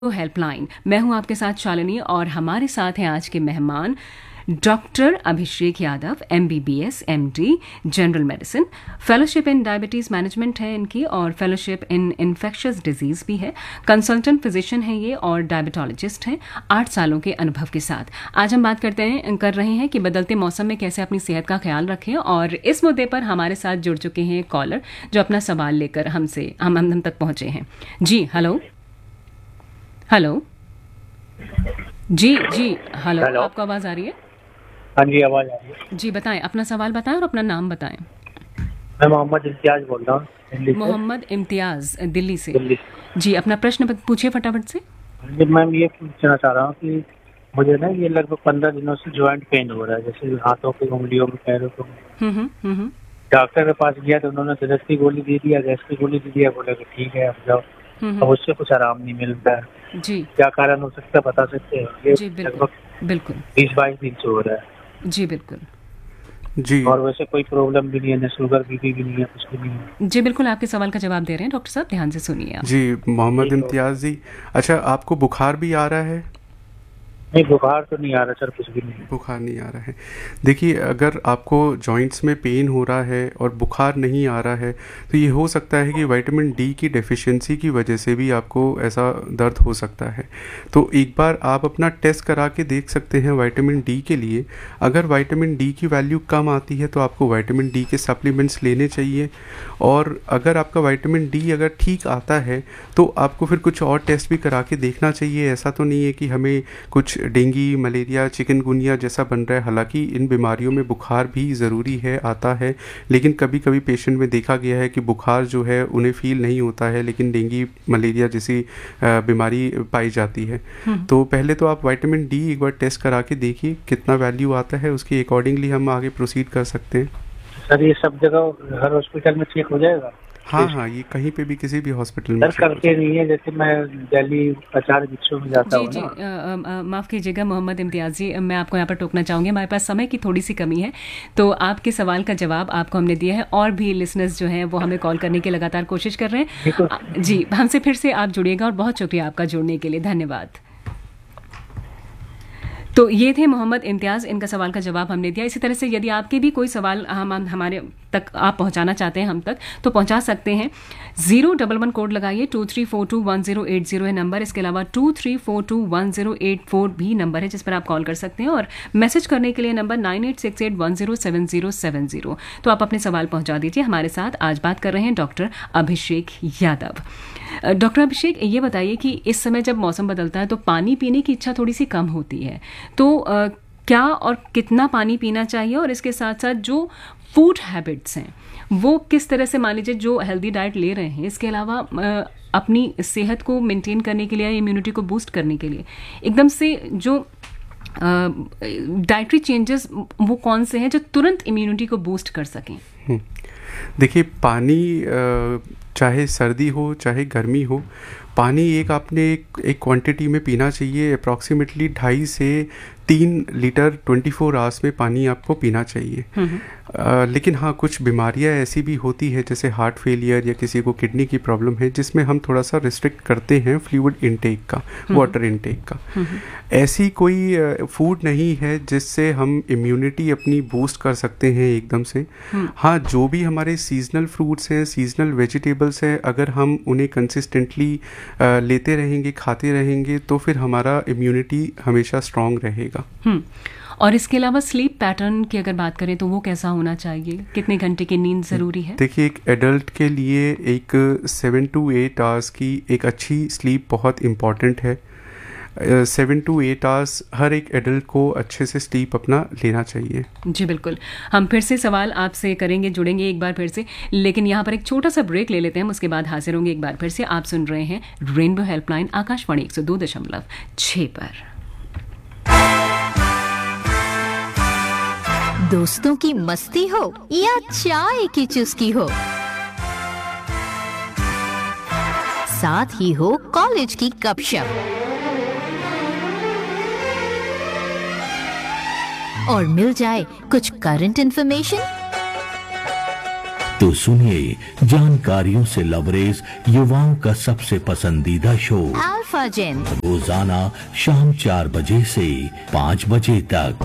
Helpline. मैं हूं आपके साथ शालिनी और हमारे साथ हैं आज के मेहमान doctor Abhishek Yadav, MBBS MD general medicine, fellowship in diabetes management है इनकी और फेलोशिप इन इन्फेक्शियस डिजीज़ भी है। कंसल्टेंट फिजिशियन है ये और डायबिटोलॉजिस्ट हैं 8 सालों के अनुभव के साथ। आज हम बात कर रहे हैं कि बदलते मौसम में कैसे अपनी सेहत का ख्याल रखें और इस मुद्दे पर हमारे साथ जुड़ चुके हैं कॉलर जो अपना सवाल लेकर हम तक पहुंचे हैं। जी हेलो हेलो जी हेलो, आपको आवाज़ आ रही है? हाँ जी, आवाज़ आ रही है। जी बताएं, अपना सवाल बताएं और अपना नाम बताएं। मैं मोहम्मद इम्तियाज़ बोल रहा हूँ दिल्ली से। मोहम्मद इम्तियाज़ दिल्ली से। दिल्ली। जी अपना प्रश्न पूछिए फटाफट से। जी मैम, ये पूछना चाह रहा हूँ कि मुझे ना ये लगभग 15 दिनों से जॉइंट पेन हो रहा है, जैसे हाथों की उंगलियों में, पैरों को। डॉक्टर के पास गया तो उन्होंने दर्द की गोली दे दिया, गैस की गोली दे दिया, बोले कि ठीक है अब जाओ। अब उससे कुछ आराम नहीं मिल रहा है। जी क्या कारण हो सकता है, बता सकते हैं? ये जी लगभग बिल्कुल 20-22 दिन से हो रहा है। जी बिल्कुल जी और वैसे कोई प्रॉब्लम भी नहीं है, न शुगर बीपी भी नहीं है, कुछ भी नहीं है। जी बिल्कुल आपके सवाल का जवाब दे रहे हैं डॉक्टर साहब, ध्यान से सुनिए आप। जी मोहम्मद इम्तियाज़ जी, अच्छा आपको बुखार भी आ रहा है? नहीं, बुखार तो नहीं आ रहा सर, कुछ भी नहीं। बुखार नहीं आ रहा है। देखिए, अगर आपको जॉइंट्स में पेन हो रहा है और बुखार नहीं आ रहा है तो ये हो सकता है कि विटामिन डी की डेफिशिएंसी की वजह से भी आपको ऐसा दर्द हो सकता है। तो एक बार आप अपना टेस्ट करा के देख सकते हैं विटामिन डी के लिए। अगर विटामिन डी की वैल्यू कम आती है तो आपको विटामिन डी के सप्लीमेंट्स लेने चाहिए, और अगर आपका विटामिन डी अगर ठीक आता है तो आपको फिर कुछ और टेस्ट भी करा के देखना चाहिए। ऐसा तो नहीं है कि हमें कुछ डेंगू, मलेरिया, चिकनगुनिया जैसा बन रहा है। हालांकि इन बीमारियों में बुखार भी ज़रूरी है, आता है, लेकिन कभी कभी पेशेंट में देखा गया है कि बुखार जो है उन्हें फील नहीं होता है, लेकिन डेंगू, मलेरिया जैसी बीमारी पाई जाती है। तो पहले तो आप विटामिन डी एक बार टेस्ट करा के देखिए कितना वैल्यू आता है, उसके अकॉर्डिंगली हम आगे प्रोसीड कर सकते हैं। सर ये सब जगह हर हॉस्पिटल में चेक हो जाएगा? हाँ, ये कहीं पे भी किसी भी हॉस्पिटल में सर करते नहीं है, जैसे मैं दिल्ली प्रचार विषयों में जाता हूँ जी ना। माफ़ कीजिएगा मोहम्मद इम्तियाज़ जी, मैं आपको यहाँ पर टोकना चाहूँगी, हमारे पास समय की थोड़ी सी कमी है। तो आपके सवाल का जवाब आपको हमने दिया है और भी लिसनर्स जो हैं वो हमें कॉल करने की लगातार कोशिश कर रहे हैं। जी हमसे फिर से आप जुड़िएगा और बहुत शुक्रिया आपका जुड़ने के लिए, धन्यवाद। तो ये थे मोहम्मद इम्तियाज़, इनका सवाल का जवाब हमने दिया। इसी तरह से यदि आपके भी कोई सवाल हमारे तक आप पहुंचाना चाहते हैं हम तक, तो पहुंचा सकते हैं। 011 कोड लगाइए, 23421080 है नंबर। इसके अलावा 23421084 भी नंबर है जिस पर आप कॉल कर सकते हैं, और मैसेज करने के लिए नंबर 9868107070। तो आप अपने सवाल पहुंचा दीजिए। हमारे साथ आज बात कर रहे हैं डॉक्टर अभिषेक यादव। डॉक्टर अभिषेक, ये बताइए कि इस समय जब मौसम बदलता है तो पानी पीने की इच्छा थोड़ी सी कम होती है, तो क्या और कितना पानी पीना चाहिए, और इसके साथ साथ जो फूड हैबिट्स हैं वो किस तरह से, मान लीजिए जो हेल्दी डाइट ले रहे हैं, इसके अलावा अपनी सेहत को मेंटेन करने के लिए, इम्यूनिटी को बूस्ट करने के लिए एकदम से जो डाइटरी चेंजेस वो कौन से हैं जो तुरंत इम्यूनिटी को बूस्ट कर सकें? देखिए, पानी चाहे सर्दी हो चाहे गर्मी हो, पानी आपने एक क्वांटिटी में पीना चाहिए। अप्रॉक्सीमेटली 2.5 से 3 लीटर 24 आवर्स में पानी आपको पीना चाहिए। लेकिन हाँ, कुछ बीमारियां ऐसी भी होती है जैसे हार्ट फेलियर या किसी को किडनी की प्रॉब्लम है, जिसमें हम थोड़ा सा रिस्ट्रिक्ट करते हैं फ्लूइड इनटेक का, वाटर इनटेक का। ऐसी कोई फूड नहीं है जिससे हम इम्यूनिटी अपनी बूस्ट कर सकते हैं एकदम से। हाँ, जो भी हमारे सीजनल फ्रूट्स हैं, सीजनल वेजिटेबल्स हैं, अगर हम उन्हें कंसिस्टेंटली लेते रहेंगे, खाते रहेंगे, तो फिर हमारा इम्यूनिटी हमेशा स्ट्रांग रहेगा। और इसके अलावा स्लीप पैटर्न की अगर बात करें तो वो कैसा होना चाहिए? कितने घंटे की नींद ज़रूरी है? देखिए, एक एडल्ट के लिए एक 7 to 8 आवर्स की एक अच्छी स्लीप बहुत इम्पॉर्टेंट है। 7 to 8 आवर्स हर एक एडल्ट को अच्छे से स्लीप अपना लेना चाहिए। जी बिल्कुल, हम फिर से सवाल आपसे करेंगे, जुड़ेंगे एक बार फिर से, लेकिन यहाँ पर एक छोटा सा ब्रेक ले लेते हैं, उसके बाद हाजिर होंगे एक बार फिर से। आप सुन रहे हैं रेनबो हेल्पलाइन, आकाशवाणी 102.6 पर। दोस्तों की मस्ती हो या चाय की चुस्की हो, साथ ही हो कॉलेज की गपशप, और मिल जाए कुछ करंट इन्फॉर्मेशन, तो सुनिए जानकारियों से लबरेज युवाओं का सबसे पसंदीदा शो अल्फा जेन, रोजाना शाम 4 बजे से 5 बजे तक।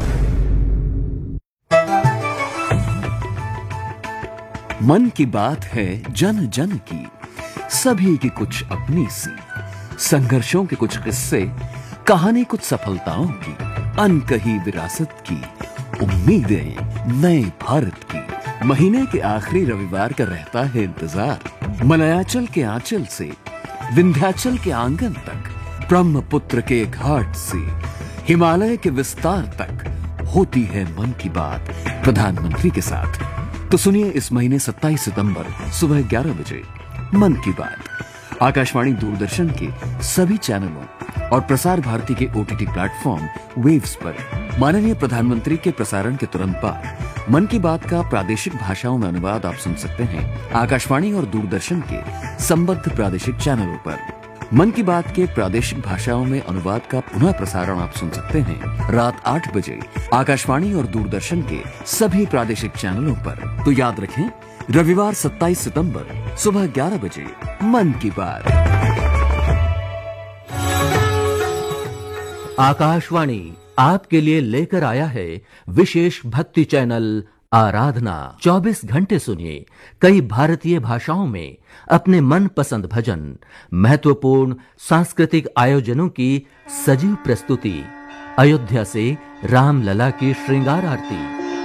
मन की बात है जन जन की, सभी की कुछ अपनी सी, संघर्षों के कुछ किस्से, कहानी कुछ सफलताओं की, अनकही विरासत की, उम्मीदें नए भारत की। महीने के आखिरी रविवार का रहता है इंतजार। मलयाचल के आंचल से विंध्याचल के आंगन तक, ब्रह्मपुत्र के घाट से हिमालय के विस्तार तक होती है मन की बात प्रधानमंत्री के साथ। तो सुनिए इस महीने 27 सितंबर सुबह 11 बजे मन की बात आकाशवाणी दूरदर्शन के सभी चैनलों और प्रसार भारती के OTT प्लेटफॉर्म वेव्स पर। माननीय प्रधानमंत्री के प्रसारण के तुरंत बाद मन की बात का प्रादेशिक भाषाओं में अनुवाद आप सुन सकते हैं आकाशवाणी और दूरदर्शन के संबद्ध प्रादेशिक चैनलों पर। मन की बात के प्रादेशिक भाषाओं में अनुवाद का पुनः प्रसारण आप सुन सकते हैं रात 8 बजे आकाशवाणी और दूरदर्शन के सभी प्रादेशिक चैनलों पर। तो याद रखें, रविवार 27 सितंबर सुबह 11 बजे मन की बात। आकाशवाणी आपके लिए लेकर आया है विशेष भक्ति चैनल आराधना। 24 घंटे सुनिए कई भारतीय भाषाओं में अपने मनपसंद भजन, महत्वपूर्ण सांस्कृतिक आयोजनों की सजीव प्रस्तुति, अयोध्या से रामलला की श्रृंगार आरती,